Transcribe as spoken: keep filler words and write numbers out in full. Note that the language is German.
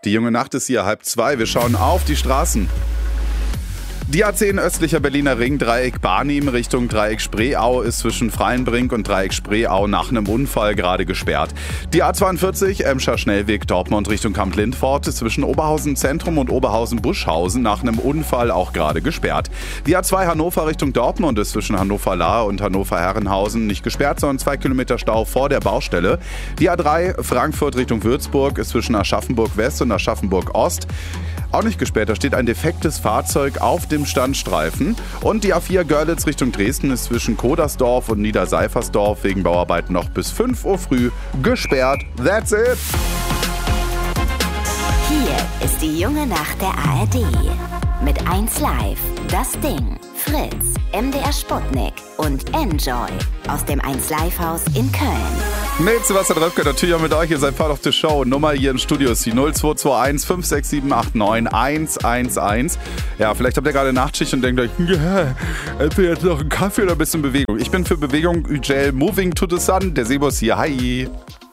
Die junge Nacht ist hier halb zwei. Wir schauen auf die Straßen. Die A zehn östlicher Berliner Ring, Dreieck Barnim Richtung Dreieck Spreeau ist zwischen Freienbrink und Dreieck Spreeau nach einem Unfall gerade gesperrt. Die A zweiundvierzig Emscher Schnellweg Dortmund Richtung Kamp-Lindfort ist zwischen Oberhausen Zentrum und Oberhausen Buschhausen nach einem Unfall auch gerade gesperrt. Die A zwei Hannover Richtung Dortmund ist zwischen Hannover-Lahr und Hannover-Herrenhausen nicht gesperrt, sondern zwei Kilometer Stau vor der Baustelle. Die A drei Frankfurt Richtung Würzburg ist zwischen Aschaffenburg West und Aschaffenburg Ost auch nicht gesperrt. Da steht ein defektes Fahrzeug auf dem Standstreifen. Und die A vier Görlitz Richtung Dresden ist zwischen Kodersdorf und Niederseifersdorf wegen Bauarbeiten noch bis fünf Uhr früh gesperrt. That's it! Hier ist die junge Nacht der A R D. Mit eins Live, Das Ding, Fritz, M D R Sputnik und Enjoy aus dem eins Live Haus in Köln. Mit Sebastian Röpke, natürlich auch mit euch. Ihr seid part of the show. Nummer hier im Studio ist die null zwei zwei eins fünf sechs sieben acht neun eins eins eins. Ja, vielleicht habt ihr gerade Nachtschicht und denkt euch, ja, entweder jetzt noch einen Kaffee oder ein bisschen Bewegung. Ich bin für Bewegung, Ugel, Moving to the Sun. Der Sebos hier, hi.